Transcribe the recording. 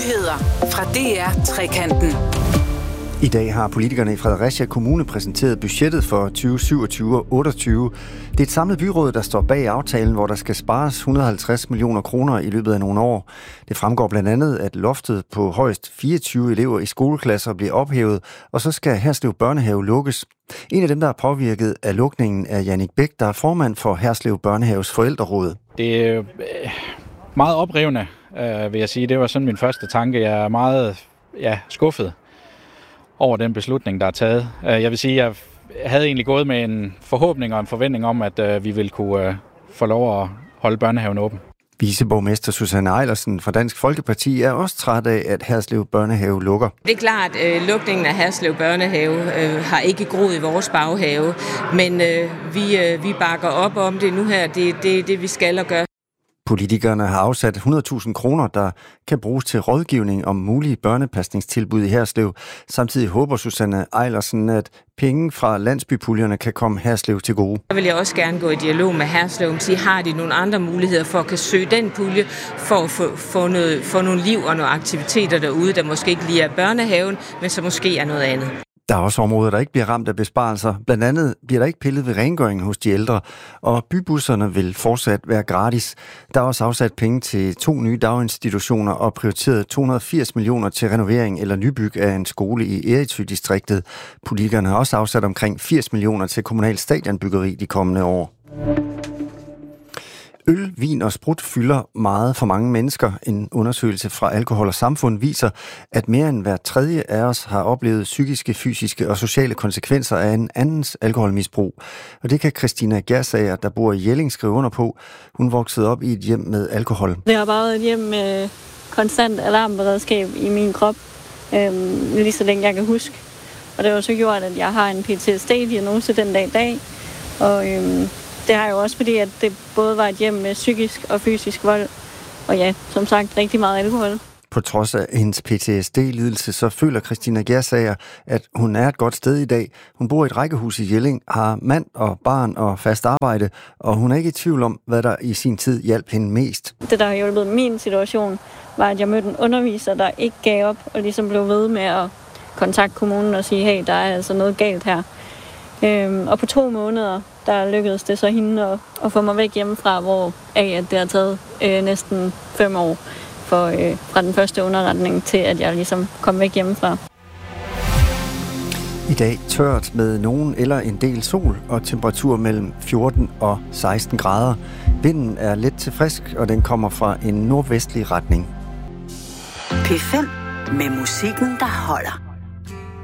Nyheder fra DR Trekanten. I dag har politikerne i Fredericia Kommune præsenteret budgettet for 2027 og 28. Det er et samlet byråd, der står bag aftalen, hvor der skal spares 150 millioner kroner i løbet af nogle år. Det fremgår blandt andet, at loftet på højst 24 elever i skoleklasser bliver ophævet, og så skal Herslev Børnehave lukkes. En af dem, der er påvirket af lukningen, er Jannik Bæk, der er formand for Herslev Børnehaves forældreråd. Det er meget oprivende, vil jeg sige. Det var sådan min første tanke. Jeg er meget skuffet over den beslutning, der er taget. Jeg vil sige, at jeg havde egentlig gået med en forhåbning og en forventning om, at vi ville kunne få lov at holde børnehaven åben. Viceborgmester Susanne Eilersen fra Dansk Folkeparti er også træt af, at Herslev Børnehave lukker. Det er klart, at lukningen af Herslev Børnehave har ikke groet i vores baghave, men vi bakker op om det nu her. Det er det, vi skal og gøre. Politikerne har afsat 100.000 kroner, der kan bruges til rådgivning om mulige børnepasningstilbud i Herslev. Samtidig håber Susanne Eilersen, at penge fra landsbypuljerne kan komme Herslev til gode. Der vil jeg også gerne gå i dialog med Herslev og sige, har de nogle andre muligheder for at kan søge den pulje for at få nogle liv og nogle aktiviteter derude, der måske ikke lige er børnehaven, men så måske er noget andet. Der er også områder, der ikke bliver ramt af besparelser. Blandt andet bliver der ikke pillet ved rengøring hos de ældre, og bybusserne vil fortsat være gratis. Der er også afsat penge til 2 nye daginstitutioner og prioriteret 280 millioner til renovering eller nybyg af en skole i Eriksø-distriktet. Politikerne har også afsat omkring 80 millioner til kommunal stadionbyggeri de kommende år. Øl, vin og sprut fylder meget for mange mennesker. En undersøgelse fra Alkohol og Samfund viser, at mere end hver tredje af os har oplevet psykiske, fysiske og sociale konsekvenser af en andens alkoholmisbrug. Og det kan Christina Gersager, der bor i Jelling, skrive under på. Hun voksede op i et hjem med alkohol. Det har bare været et hjem med konstant alarmberedskab i min krop, lige så længe jeg kan huske. Og det har også gjort, at jeg har en PTSD-diagnose den dag i dag. Og det har jo også fordi, at det både var et hjem med psykisk og fysisk vold, og ja, som sagt, rigtig meget alkohol. På trods af hendes PTSD-lidelse, så føler Christina Gersager, at hun er et godt sted i dag. Hun bor i et rækkehus i Jelling, har mand og barn og fast arbejde, og hun er ikke i tvivl om, hvad der i sin tid hjalp hende mest. Det, der har hjulpet min situation, var, at jeg mødte en underviser, der ikke gav op, og ligesom blev ved med at kontakte kommunen og sige, hey, der er altså noget galt her. Og på 2 måneder, der lykkedes det så hende at få mig væk hjemmefra, hvor at det har taget næsten 5 år fra den første underretning til, at jeg ligesom kom væk hjemmefra. I dag tørt med nogen eller en del sol og temperatur mellem 14 og 16 grader. Vinden er let til frisk, og den kommer fra en nordvestlig retning. P5 med musikken, der holder.